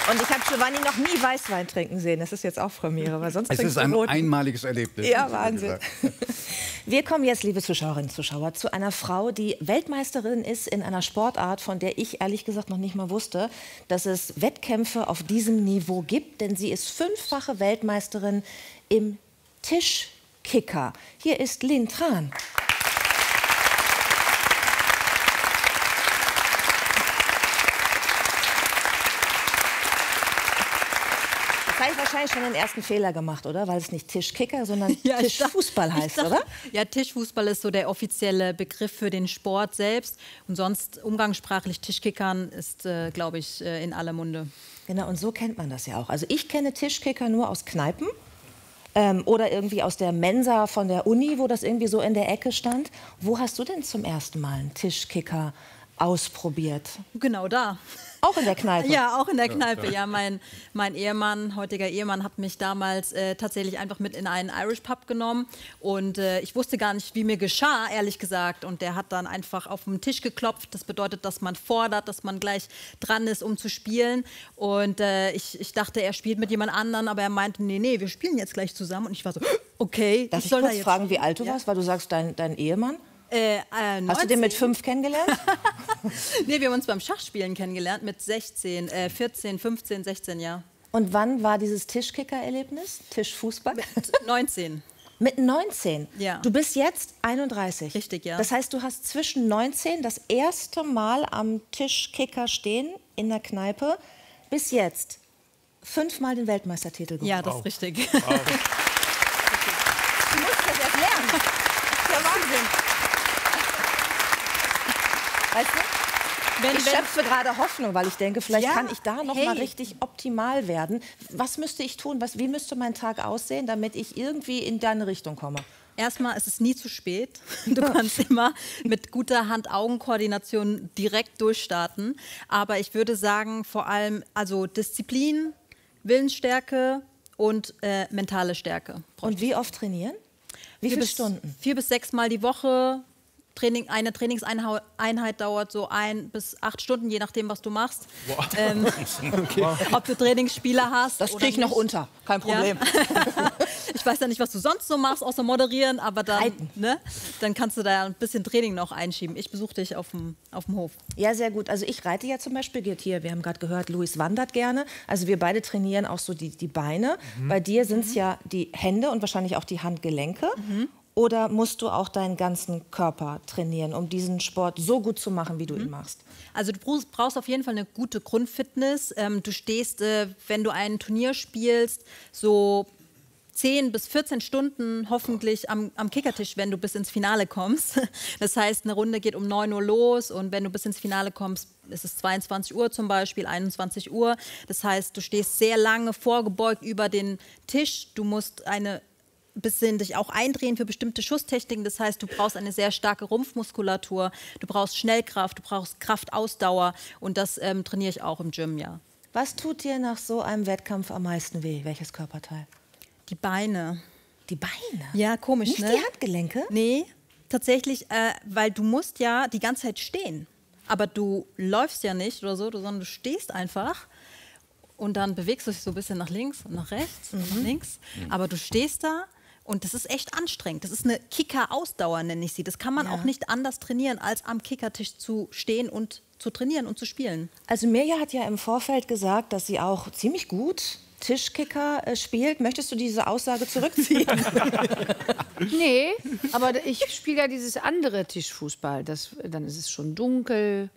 Und ich habe Giovanni noch nie Weißwein trinken sehen. Das ist jetzt auch Premiere, weil sonst es ist ein einmaliges Erlebnis. Ja, Wahnsinn. Wir kommen jetzt, liebe Zuschauerinnen und Zuschauer, zu einer Frau, die Weltmeisterin ist in einer Sportart, von der ich ehrlich gesagt noch nicht mal wusste, dass es Wettkämpfe auf diesem Niveau gibt. Denn sie ist 5-fache Weltmeisterin im Tischkicker. Hier ist Lynn Tran. Jetzt habe ich wahrscheinlich schon den ersten Fehler gemacht, oder? Weil es nicht Tischkicker, sondern Tischfußball heißt, oder? Ja, Tischfußball ist so der offizielle Begriff für den Sport selbst. Und sonst umgangssprachlich Tischkickern ist, glaube ich, in aller Munde. Genau, und so kennt man das ja auch. Also ich kenne Tischkicker nur aus Kneipen oder irgendwie aus der Mensa von der Uni, wo das irgendwie so in der Ecke stand. Wo hast du denn zum ersten Mal einen Tischkicker ausprobiert? Genau da. Auch in der Kneipe? Ja, auch in der Kneipe. Ja, mein Ehemann, heutiger Ehemann, hat mich damals tatsächlich einfach mit in einen Irish Pub genommen. Und ich wusste gar nicht, wie mir geschah, ehrlich gesagt. Und der hat dann einfach auf den Tisch geklopft. Das bedeutet, dass man fordert, dass man gleich dran ist, um zu spielen. Und ich dachte, er spielt mit jemand anderen, aber er meinte, nee, wir spielen jetzt gleich zusammen. Und ich war so, okay. Darf ich kurz fragen, wie alt du warst? Weil du sagst, dein Ehemann? 19. Hast du den mit 5 kennengelernt? Nee, wir haben uns beim Schachspielen kennengelernt mit 14, 15, 16 Jahren. Und wann war dieses Tischkicker-Erlebnis? Tischfußball? Mit 19. Mit 19? Ja. Du bist jetzt 31? Richtig, ja. Das heißt, du hast zwischen 19 das erste Mal am Tischkicker stehen in der Kneipe bis jetzt 5-mal den Weltmeistertitel gewonnen. Ja, das ist richtig. Wow. Du musst das erst lernen. Das ist ja Wahnsinn. Weißt du? Ich schöpfe gerade Hoffnung, weil ich denke, vielleicht kann ich da noch mal richtig optimal werden. Was müsste ich tun? Wie müsste mein Tag aussehen, damit ich irgendwie in deine Richtung komme? Erstmal, es ist nie zu spät. Du kannst immer mit guter Hand-Augen-Koordination direkt durchstarten. Aber ich würde sagen, vor allem also Disziplin, Willensstärke und mentale Stärke. Und wie oft trainieren? Wie viele Stunden? 4 bis 6 Mal die Woche. Eine Trainingseinheit dauert so 1 bis 8 Stunden, je nachdem, was du machst. Wow. Okay. Ob du Trainingsspieler hast. Das kriege ich noch unter, kein Problem. Ja. Ich weiß ja nicht, was du sonst so machst, außer moderieren, aber dann, dann kannst du da ein bisschen Training noch einschieben. Ich besuche dich auf dem Hof. Ja, sehr gut. Also ich reite ja zum Beispiel, wir haben gerade gehört, Luis wandert gerne. Also wir beide trainieren auch so die Beine. Bei dir sind es ja die Hände und wahrscheinlich auch die Handgelenke. Oder musst du auch deinen ganzen Körper trainieren, um diesen Sport so gut zu machen, wie du ihn machst? Also du brauchst auf jeden Fall eine gute Grundfitness. Du stehst, wenn du ein Turnier spielst, so 10 bis 14 Stunden hoffentlich am Kickertisch, wenn du bis ins Finale kommst. Das heißt, eine Runde geht um 9 Uhr los und wenn du bis ins Finale kommst, ist es 22 Uhr zum Beispiel, 21 Uhr. Das heißt, du stehst sehr lange vorgebeugt über den Tisch. Du musst ein bisschen dich auch eindrehen für bestimmte Schusstechniken. Das heißt, du brauchst eine sehr starke Rumpfmuskulatur, du brauchst Schnellkraft, du brauchst Kraftausdauer und das trainiere ich auch im Gym, ja. Was tut dir nach so einem Wettkampf am meisten weh? Welches Körperteil? Die Beine. Die Beine? Ja, komisch, Nicht die Handgelenke? Nee, tatsächlich, weil du musst ja die ganze Zeit stehen. Aber du läufst ja nicht oder so, sondern du stehst einfach. Und dann bewegst du dich so ein bisschen nach links und nach rechts und nach links. Aber du stehst da und das ist echt anstrengend. Das ist eine Kicker-Ausdauer, nenne ich sie. Das kann man auch nicht anders trainieren, als am Kickertisch zu stehen und zu trainieren und zu spielen. Also Mirja hat ja im Vorfeld gesagt, dass sie auch ziemlich gut Tischkicker spielt. Möchtest du diese Aussage zurückziehen? Nee, aber ich spiele ja dieses andere Tischfußball. Dann ist es schon dunkel.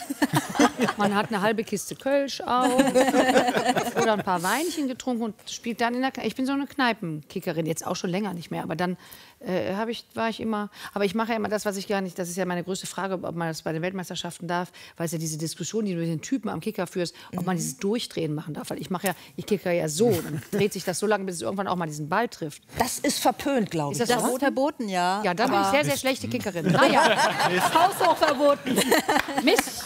Man hat eine halbe Kiste Kölsch auf oder ein paar Weinchen getrunken und spielt dann in der Kneipe. Ich bin so eine Kneipenkickerin, jetzt auch schon länger nicht mehr, aber dann war ich immer, aber ich mache ja immer das, was ich gar nicht, das ist ja meine größte Frage, ob man das bei den Weltmeisterschaften darf, weil es ja diese Diskussion, die du mit den Typen am Kicker führst, ob man dieses Durchdrehen machen darf, weil ich kicker ja so, dann dreht sich das so lange, bis es irgendwann auch mal diesen Ball trifft. Das ist verpönt, glaube ich. Ist das verboten, ja? Ja, da bin ich sehr, sehr schlechte Kickerin. Naja, Haushoch verboten. Mist.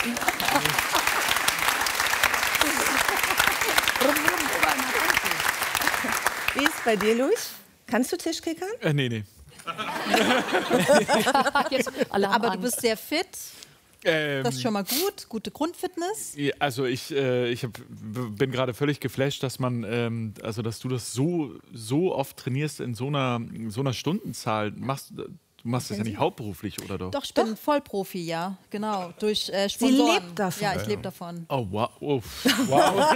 Wie ist es bei dir, Luis? Kannst du Tischkickern? Nee. Jetzt, alle haben Aber du Angst. bist sehr fit. Das ist schon mal gut, gute Grundfitness. Ja, also ich bin gerade völlig geflasht, dass man, dass du das so oft trainierst in so einer Stundenzahl. Du machst das ja nicht hauptberuflich, oder doch? Doch, ich bin Vollprofi, ja, genau. Durch Sponsoren. Sie lebt davon. Ja, ich lebe davon. Oh, wow. Oh, wow.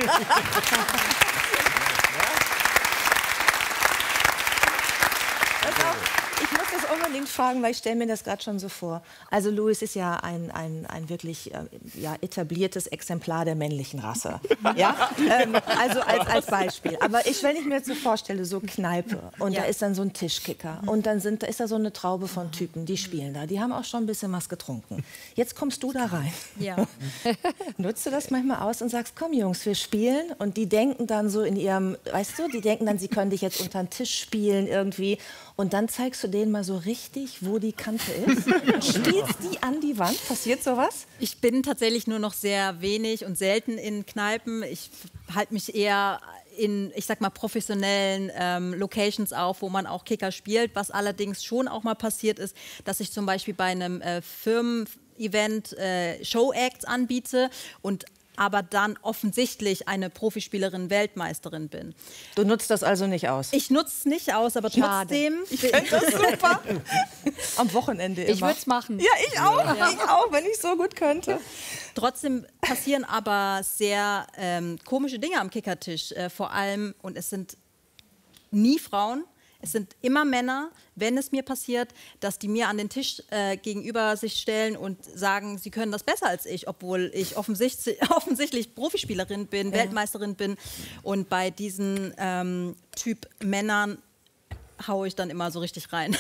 Ich muss das unbedingt fragen, weil ich stelle mir das gerade schon so vor. Also Louis ist ja ein wirklich etabliertes Exemplar der männlichen Rasse. Ja? Also als Beispiel. Aber wenn ich mir jetzt so vorstelle, so Kneipe und da ist dann so ein Tischkicker und dann ist da so eine Traube von Typen, die spielen da. Die haben auch schon ein bisschen was getrunken. Jetzt kommst du da rein. Ja. Nutzt du das manchmal aus und sagst, komm Jungs, wir spielen? Und die denken dann so in ihrem, weißt du, die denken dann, sie können dich jetzt unter den Tisch spielen irgendwie. Und dann zeigst du denen mal so richtig, wo die Kante ist. Spielst die an die Wand? Passiert sowas? Ich bin tatsächlich nur noch sehr wenig und selten in Kneipen. Ich halte mich eher in, ich sag mal, professionellen Locations auf, wo man auch Kicker spielt. Was allerdings schon auch mal passiert ist, dass ich zum Beispiel bei einem Firmen-Event Show-Acts anbiete und aber dann offensichtlich eine Profispielerin, Weltmeisterin bin. Du nutzt das also nicht aus? Ich nutze es nicht aus, aber trotzdem... Ich finde das super. Am Wochenende immer. Ich würde es machen. Ja, ich auch. Ja. Ich auch, wenn ich so gut könnte. Trotzdem passieren aber sehr komische Dinge am Kickertisch. Vor allem, und es sind nie Frauen, es sind immer Männer, wenn es mir passiert, dass die mir an den Tisch gegenüber sich stellen und sagen, sie können das besser als ich, obwohl ich offensichtlich Profispielerin bin, Weltmeisterin bin. Und bei diesen Typ Männern haue ich dann immer so richtig rein.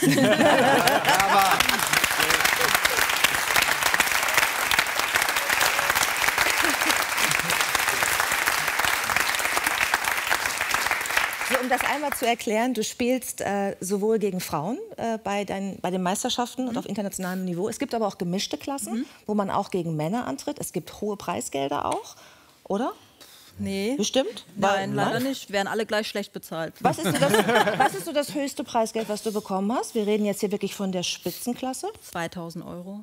So, um das einmal zu erklären, du spielst sowohl gegen Frauen bei den Meisterschaften und auf internationalem Niveau. Es gibt aber auch gemischte Klassen, wo man auch gegen Männer antritt. Es gibt hohe Preisgelder auch, oder? Nee. Bestimmt? Nein, leider nicht. Werden alle gleich schlecht bezahlt. Was ist so das höchste Preisgeld, was du bekommen hast? Wir reden jetzt hier wirklich von der Spitzenklasse. 2.000 €. Oh.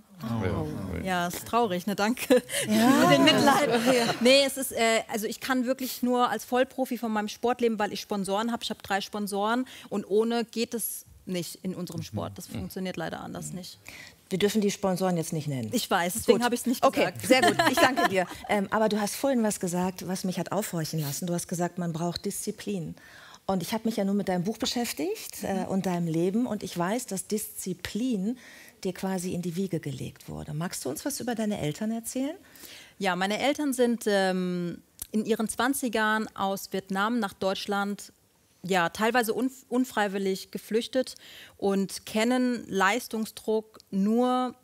Ja, ist traurig, ne? Danke für den Mitleid. Nee, es ist, also ich kann wirklich nur als Vollprofi von meinem Sport leben, weil ich Sponsoren habe. Ich habe 3 Sponsoren und ohne geht es nicht in unserem Sport. Das funktioniert leider anders nicht. Wir dürfen die Sponsoren jetzt nicht nennen. Ich weiß, deswegen habe ich es nicht gesagt. Okay, sehr gut. Ich danke dir. Aber du hast vorhin was gesagt, was mich hat aufhorchen lassen. Du hast gesagt, man braucht Disziplin. Und ich habe mich ja nur mit deinem Buch beschäftigt und deinem Leben. Und ich weiß, dass Disziplin dir quasi in die Wiege gelegt wurde. Magst du uns was über deine Eltern erzählen? Ja, meine Eltern sind in ihren 20ern aus Vietnam nach Deutschland teilweise unfreiwillig geflüchtet und kennen Leistungsdruck nur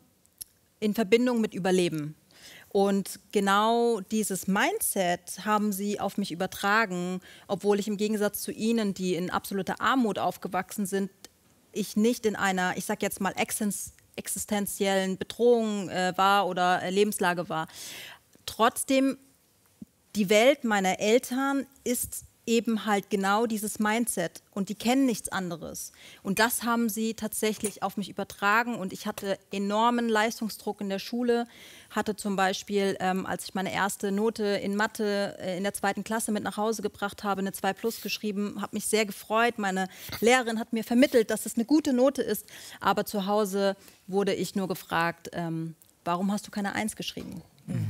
in Verbindung mit Überleben. Und genau dieses Mindset haben sie auf mich übertragen, obwohl ich im Gegensatz zu ihnen, die in absoluter Armut aufgewachsen sind, ich nicht in einer, ich sag jetzt mal, existenziellen Bedrohung war oder Lebenslage war. Trotzdem, die Welt meiner Eltern ist eben halt genau dieses Mindset und die kennen nichts anderes. Und das haben sie tatsächlich auf mich übertragen und ich hatte enormen Leistungsdruck in der Schule, hatte zum Beispiel, als ich meine erste Note in Mathe in der 2. Klasse mit nach Hause gebracht habe, eine 2+ geschrieben, habe mich sehr gefreut. Meine Lehrerin hat mir vermittelt, dass es eine gute Note ist, aber zu Hause wurde ich nur gefragt, warum hast du keine 1 geschrieben?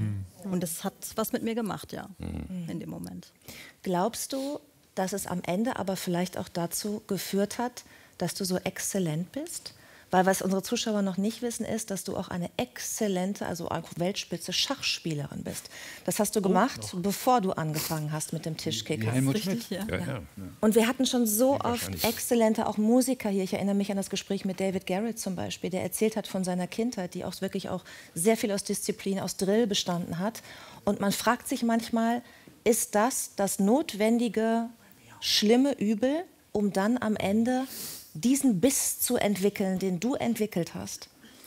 Und das hat was mit mir gemacht, ja, in dem Moment. Glaubst du, dass es am Ende aber vielleicht auch dazu geführt hat, dass du so exzellent bist? Weil was unsere Zuschauer noch nicht wissen, ist, dass du auch eine exzellente, also auch Weltspitze Schachspielerin bist. Das hast du gemacht, bevor du angefangen hast mit dem Tischkicker. Richtig, ja. Und wir hatten schon so oft exzellente auch Musiker hier. Ich erinnere mich an das Gespräch mit David Garrett zum Beispiel, der erzählt hat von seiner Kindheit, die auch wirklich auch sehr viel aus Disziplin, aus Drill bestanden hat. Und man fragt sich manchmal, ist das notwendige, schlimme Übel, um dann am Ende diesen Biss zu entwickeln, den du entwickelt hast?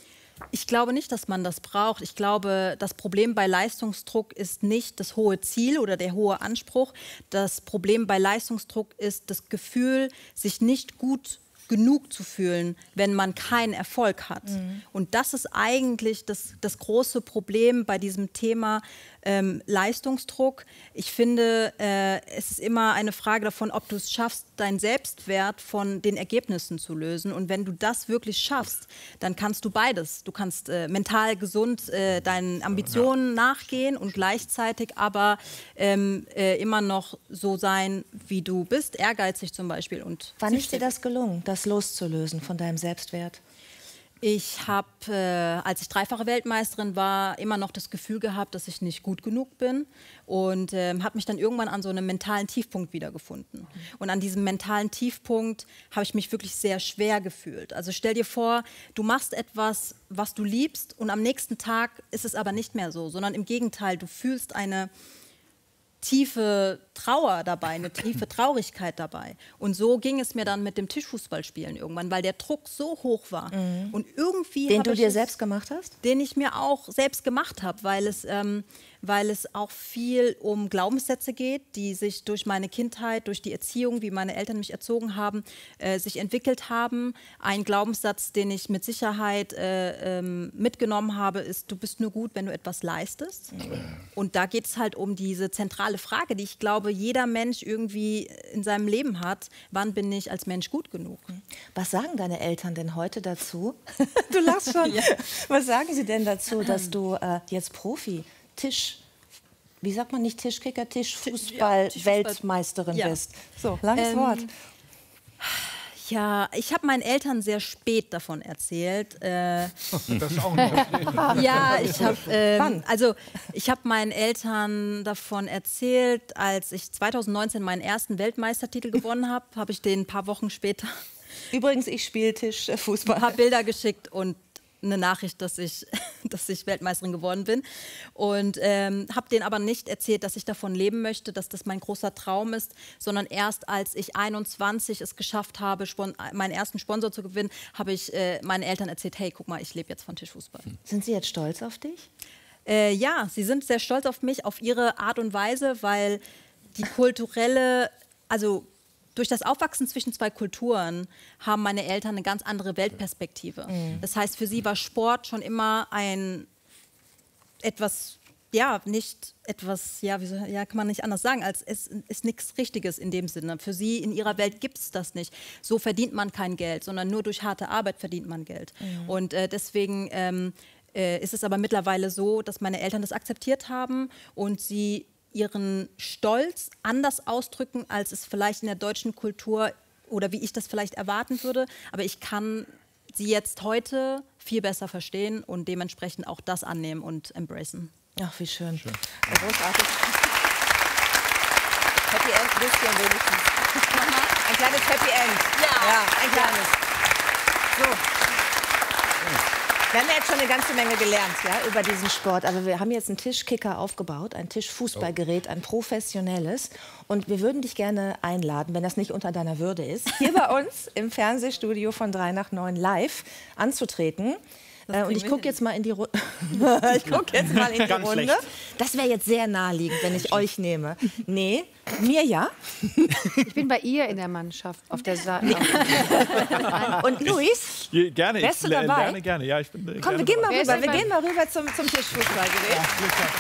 Ich glaube nicht, dass man das braucht. Ich glaube, das Problem bei Leistungsdruck ist nicht das hohe Ziel oder der hohe Anspruch. Das Problem bei Leistungsdruck ist das Gefühl, sich nicht gut genug zu fühlen, wenn man keinen Erfolg hat. Und das ist eigentlich das große Problem bei diesem Thema Leistungsdruck. Ich finde, es ist immer eine Frage davon, ob du es schaffst, deinen Selbstwert von den Ergebnissen zu lösen. Und wenn du das wirklich schaffst, dann kannst du beides. Du kannst mental gesund deinen Ambitionen nachgehen und gleichzeitig aber immer noch so sein, wie du bist, ehrgeizig zum Beispiel. Und wann ist dir das gelungen, das loszulösen von deinem Selbstwert? Ich habe, als ich dreifache Weltmeisterin war, immer noch das Gefühl gehabt, dass ich nicht gut genug bin und habe mich dann irgendwann an so einem mentalen Tiefpunkt wiedergefunden. Und an diesem mentalen Tiefpunkt habe ich mich wirklich sehr schwer gefühlt. Also stell dir vor, du machst etwas, was du liebst und am nächsten Tag ist es aber nicht mehr so, sondern im Gegenteil, du fühlst eine tiefe Trauer dabei, eine tiefe Traurigkeit dabei. Und so ging es mir dann mit dem Tischfußballspielen irgendwann, weil der Druck so hoch war. Und irgendwie Den du dir selbst gemacht hast? Den ich mir auch selbst gemacht habe, weil es auch viel um Glaubenssätze geht, die sich durch meine Kindheit, durch die Erziehung, wie meine Eltern mich erzogen haben, sich entwickelt haben. Ein Glaubenssatz, den ich mit Sicherheit mitgenommen habe, ist, du bist nur gut, wenn du etwas leistest. Und da geht es halt um diese zentrale Frage, die ich glaube, jeder Mensch irgendwie in seinem Leben hat. Wann bin ich als Mensch gut genug? Was sagen deine Eltern denn heute dazu? Du lachst schon. Ja. Was sagen sie denn dazu, dass du jetzt wie sagt man nicht Tischkicker, Tischfußball-Weltmeisterin bist? So, langes Wort. Ja, ich habe meinen Eltern sehr spät davon erzählt. Das auch noch. Ja, ich habe meinen Eltern davon erzählt, als ich 2019 meinen ersten Weltmeistertitel gewonnen habe, habe ich den ein paar Wochen später übrigens, ich spiele Tischfußball. ein paar Bilder geschickt und eine Nachricht, dass ich Weltmeisterin geworden bin. Und habe denen aber nicht erzählt, dass ich davon leben möchte, dass das mein großer Traum ist, sondern erst als ich 21 es geschafft habe, meinen ersten Sponsor zu gewinnen, habe ich meinen Eltern erzählt, hey, guck mal, ich lebe jetzt von Tischfußball. Sind sie jetzt stolz auf dich? Ja, sie sind sehr stolz auf mich, auf ihre Art und Weise, weil die kulturelle, also durch das Aufwachsen zwischen zwei Kulturen haben meine Eltern eine ganz andere Weltperspektive. Das heißt, für sie war Sport schon immer kann man nicht anders sagen, als es ist nichts Richtiges in dem Sinne. Für sie in ihrer Welt gibt es das nicht. So verdient man kein Geld, sondern nur durch harte Arbeit verdient man Geld. Und deswegen ist es aber mittlerweile so, dass meine Eltern das akzeptiert haben und sie ihren Stolz anders ausdrücken, als es vielleicht in der deutschen Kultur oder wie ich das vielleicht erwarten würde. Aber ich kann sie jetzt heute viel besser verstehen und dementsprechend auch das annehmen und embracen. Ach, wie schön. Großartig. Happy End, bisschen wenigstens. Ein kleines Happy End. Ja, ein kleines. So. Wir haben ja jetzt schon eine ganze Menge gelernt, ja, über diesen Sport. Aber wir haben jetzt einen Tischkicker aufgebaut, ein Tischfußballgerät, ein professionelles. Und wir würden dich gerne einladen, wenn das nicht unter deiner Würde ist, hier bei uns im Fernsehstudio von 3 nach 9 live anzutreten. Und ich gucke jetzt mal in die Runde. Runde. Das wäre jetzt sehr naheliegend, wenn ich euch nehme. Nee, mir ja. Ich bin bei ihr in der Mannschaft auf der Seite. Und Luis? Gerne, wärst du dabei? Gerne. Ja, ich bin komm, wir gehen mal rüber. Wir gehen mal rüber zum Tischfußballgerät. Ja,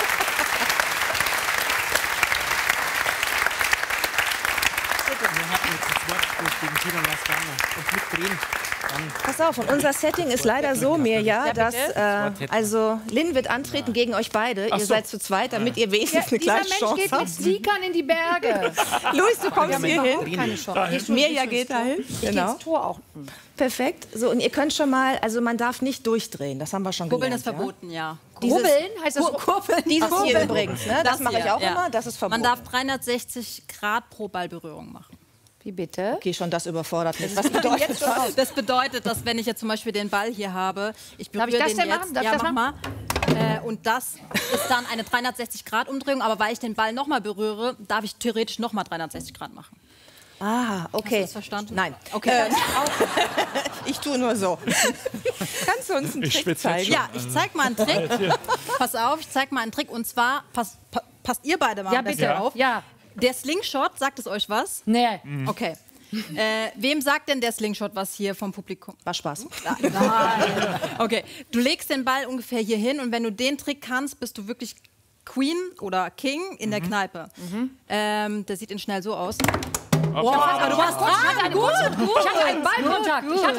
pass auf, und unser Setting ist leider so, Mirja, dass also Lynn wird antreten gegen euch beide. Ihr seid zu zweit, damit ihr wenigstens eine kleine Chance habt. Dieser Mensch geht mit Sneakern in die Berge. Luis, du kommst hier hin. Keine Chance. Mirja geht dahin. Ich gehe ins Tor auch. Perfekt. So, und ihr könnt schon mal, also man darf nicht durchdrehen, das haben wir schon gelernt. Kurbeln ist verboten, ja. Kurbeln heißt das Kurbeln. Dieses hier übrigens, ne? Das mache ich auch immer, das ist verboten. Man darf 360 Grad pro Ballberührung machen. Wie bitte? Okay, schon das überfordert mich. Was bedeutet das? Das bedeutet, dass wenn ich jetzt zum Beispiel den Ball hier habe, ich berühre Darf ich das den denn jetzt, machen? Darf ich das mach mal. Und das ist dann eine 360-Grad-Umdrehung, aber weil ich den Ball nochmal berühre, darf ich theoretisch nochmal 360 Grad machen. Ah, okay. Hast du das verstanden? Nein. Okay. Ich tue nur so. Kannst du uns einen Trick zeigen? Ja, ich zeig mal einen Trick. Pass auf, ich zeig mal einen Trick. Und zwar, passt ihr beide mal bitte auf. Ja. Der Slingshot, sagt es euch was? Nee. Okay. Wem sagt denn der Slingshot was hier vom Publikum? War Spaß. Nein. Okay, du legst den Ball ungefähr hier hin und wenn du den Trick kannst, bist du wirklich Queen oder King in der Kneipe. Der sieht schnell so aus. Wow, aber du warst dran. Ich hatte einen Ballkontakt. Warte,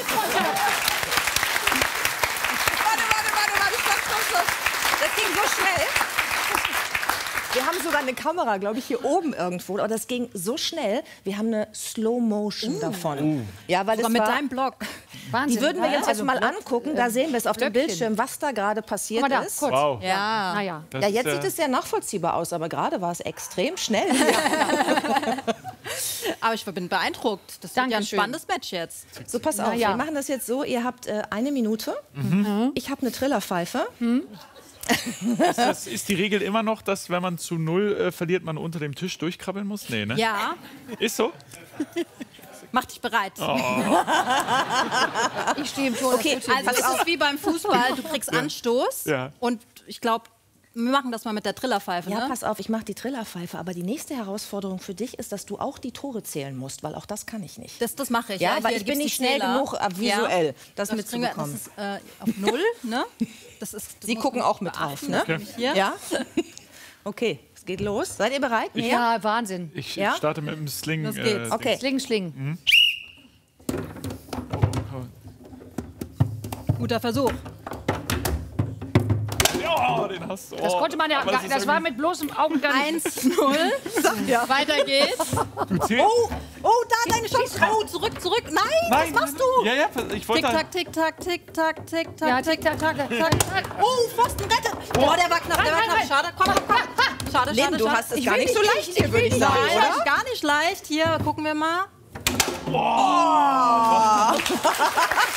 stopp. Das ging so schnell. Wir haben sogar eine Kamera, glaube ich, hier oben irgendwo. Aber das ging so schnell. Wir haben eine Slow-Motion davon. Ja, weil Sogar es mit war, deinem Blog. Wahnsinn. die würden wir jetzt Also mal angucken. Da sehen wir es auf dem Blöckchen. Bildschirm, was da gerade passiert Guck mal da, ist. kurz. Wow. Ja. Naja. Das Ja, ist, jetzt sieht es sehr nachvollziehbar aus, aber gerade war es extrem schnell. Aber ich bin beeindruckt. Das wird ja ein Dankeschön. spannendes Match jetzt. So, pass auf, ja. wir machen das jetzt so. Ihr habt 1 Minute. Ich habe eine Trillerpfeife. ist die Regel immer noch, dass wenn man zu 0 verliert, man unter dem Tisch durchkrabbeln muss? Nee, ne? Ja, Ist so? mach dich bereit. Ich stehe im Tor. Okay, Also es ist wie beim Fußball, du kriegst Anstoß Ja. und ich glaube, wir machen das mal mit der Trillerpfeife, Ja, ne? pass auf, ich mache die Trillerpfeife. Aber die nächste Herausforderung für dich ist, dass du auch die Tore zählen musst, weil auch das kann ich nicht. Das mache ich. Ja, weil hier ich bin gibt's nicht die schnell Zähler. genug visuell, das kriegen wir- mitzubekommen. Das ist auf 0, ne? Das Sie gucken auch mit drauf, ne? Hier. Ja? Okay, es geht los. Seid ihr bereit? Ja, Wahnsinn. Ich Ja? starte mit dem Sling. Los geht's. Okay. Schling. Guter Versuch. Ja, den hast du. Das konnte man ja, Aber das war mit bloßem Augen gar nicht. 1-0. Weiter geht's. Oh, da deine Chance. Oh, zurück. Nein, Nein, was machst du? Ja, ich wollte. Tick-Tack, Tick-Tack, Tick-Tack, Tick-Tack. Ja, tick, tack, tack, tack. Oh, Pfosten rettet. Oh, der war knapp, Schade, komm. Schade, Leben, du hast es gar nicht so leicht hier, würde ich sagen, Nein, oder? das ist gar nicht leicht. Hier, gucken wir mal.